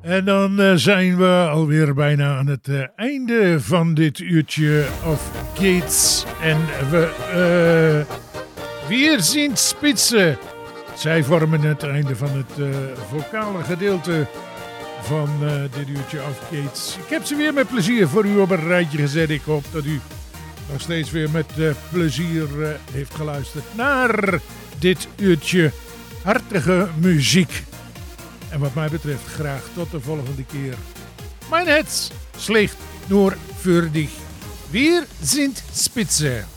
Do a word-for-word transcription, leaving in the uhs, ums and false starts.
En dan uh, zijn we alweer bijna aan het uh, einde van dit uurtje of Gates. En we, uh, weer zien spitsen. Zij vormen het einde van het uh, vocale gedeelte van uh, dit uurtje of Gates. Ik heb ze weer met plezier voor u op een rijtje gezet. Ik hoop dat u nog steeds weer met uh, plezier uh, heeft geluisterd naar dit uurtje hartige muziek. En wat mij betreft graag tot de volgende keer. Mijn Herz schlägt nur für dich. Wir sind Spitze.